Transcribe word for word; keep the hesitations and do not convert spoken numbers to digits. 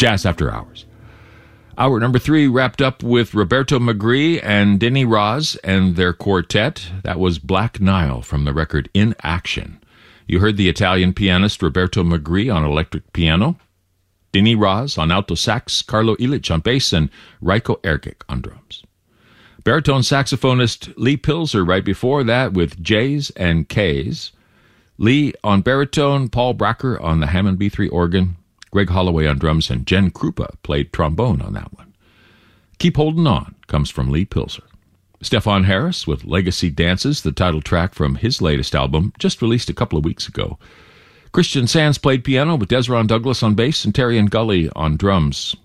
Jazz After Hours. Hour number three wrapped up with Roberto Magri and Denny Roz and their quartet. That was Black Nile from the record In Action. You heard the Italian pianist Roberto Magri on electric piano, Denny Roz on alto sax, Carlo Illich on bass, and Raiko Ergic on drums. Baritone saxophonist Lee Pilzer right before that with J's and K's. Lee on baritone, Paul Bracker on the Hammond B three organ, Greg Holloway on drums, and Jen Krupa played trombone on that one. Keep Holding On comes from Lee Pilzer. Stefan Harris with Legacy Dances, the title track from his latest album, just released a couple of weeks ago. Christian Sands played piano with Desron Douglas on bass and Terry and Gully on drums.